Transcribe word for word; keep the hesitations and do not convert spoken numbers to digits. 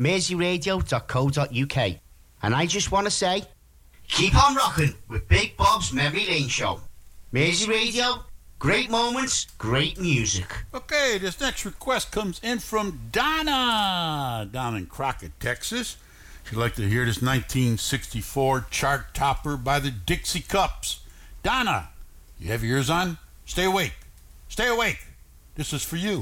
mersey radio dot co dot uk. And I just want to say, keep on rocking with Big Bob's Memory Lane Show. Mersey Radio, great moments, great music. Okay, this next request comes in from Donna down in Crockett, Texas. She'd like to hear this nineteen sixty-four chart topper by the Dixie Cups. Donna, you have your ears on? Stay awake. Stay awake. This is for you.